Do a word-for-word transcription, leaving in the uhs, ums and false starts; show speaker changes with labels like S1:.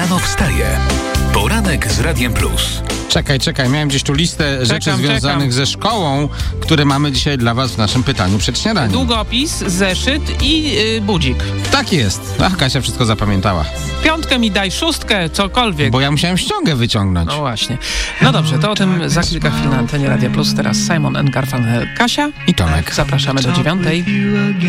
S1: Rano wstaje. Poranek z Radiem Plus.
S2: Czekaj, czekaj, miałem gdzieś tu listę
S3: Czekam,
S2: rzeczy związanych
S3: czekam.
S2: ze szkołą, które mamy dzisiaj dla was w naszym pytaniu przed śniadaniem.
S3: Długopis, zeszyt i yy, budzik.
S2: Tak jest. Ach, Kasia wszystko zapamiętała.
S3: Piątkę mi daj, szóstkę, cokolwiek.
S2: Bo ja musiałem ściągę wyciągnąć.
S3: No właśnie. No dobrze, to o tym za kilka chwil na antenie Radia Plus. Teraz Simon and Garfunkel, Kasia.
S2: I Tomek.
S3: Zapraszamy do dziewiątej.